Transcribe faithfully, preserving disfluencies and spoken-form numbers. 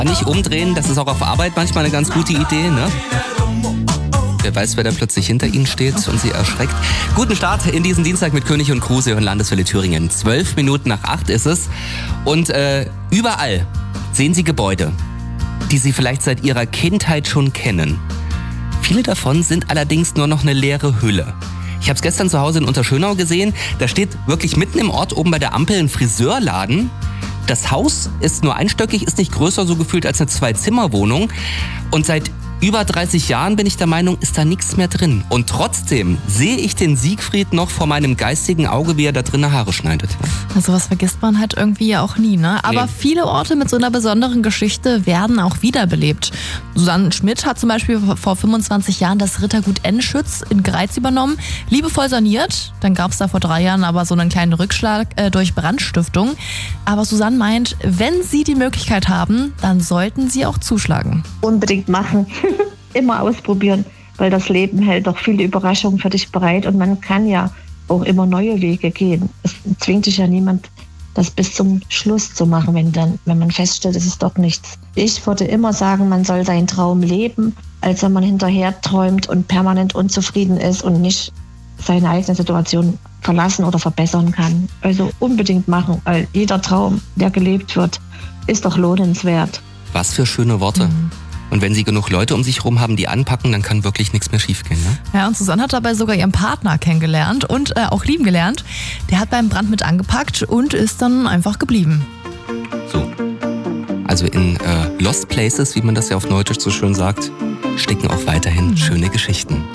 Nicht umdrehen, das ist auch auf Arbeit manchmal eine ganz gute Idee, ne? Wer weiß, wer da plötzlich hinter Ihnen steht und Sie erschreckt. Guten Start in diesen Dienstag mit König und Kruse und Landeswelle Thüringen. Zwölf Minuten nach acht ist es. Und äh, überall sehen Sie Gebäude, die Sie vielleicht seit Ihrer Kindheit schon kennen. Viele davon sind allerdings nur noch eine leere Hülle. Ich habe es gestern zu Hause in Unterschönau gesehen. Da steht wirklich mitten im Ort oben bei der Ampel ein Friseurladen. Das Haus ist nur einstöckig, ist nicht größer so gefühlt als eine Zwei-Zimmer-Wohnung. Und seit über dreißig Jahren bin ich der Meinung, ist da nichts mehr drin. Und trotzdem sehe ich den Siegfried noch vor meinem geistigen Auge, wie er da drinnen Haare schneidet. Na, sowas vergisst man halt irgendwie ja auch nie, ne? Aber nee. Viele Orte mit so einer besonderen Geschichte werden auch wiederbelebt. Susanne Schmidt hat zum Beispiel vor fünfundzwanzig Jahren das Rittergut Enschütz in Greiz übernommen, liebevoll saniert. Dann gab es da vor drei Jahren aber so einen kleinen Rückschlag äh, durch Brandstiftung. Aber Susanne meint, wenn Sie die Möglichkeit haben, dann sollten Sie auch zuschlagen. Unbedingt machen. Immer ausprobieren, weil das Leben hält doch viele Überraschungen für dich bereit und man kann ja auch immer neue Wege gehen. Es zwingt dich ja niemand, das bis zum Schluss zu machen, wenn dann, wenn man feststellt, es ist doch nichts. Ich würde immer sagen, man soll seinen Traum leben, als wenn man hinterher träumt und permanent unzufrieden ist und nicht seine eigene Situation verlassen oder verbessern kann. Also unbedingt machen, weil jeder Traum, der gelebt wird, ist doch lohnenswert. Was für schöne Worte. Mhm. Und wenn Sie genug Leute um sich herum haben, die anpacken, dann kann wirklich nichts mehr schiefgehen, ne? Ja, und Susanne hat dabei sogar ihren Partner kennengelernt und äh, auch lieben gelernt. Der hat beim Brand mit angepackt und ist dann einfach geblieben. So. Also in äh, Lost Places, wie man das ja auf Neudeutsch so schön sagt, stecken auch weiterhin mhm. schöne Geschichten.